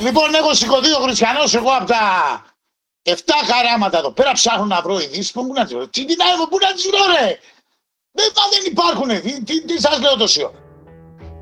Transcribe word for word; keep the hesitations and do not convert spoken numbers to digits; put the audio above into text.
Λοιπόν, έχω σηκωθεί ο Χριστιανός, εγώ από τα εφτά χαράματα εδώ πέρα ψάχνω να βρω ειδήσεις. Πού να τις βρω, τι να έχω, πού να τις βρω ρε. Δεν, δεν υπάρχουνε, τι, τι, τι σας λέω τόση ώρα.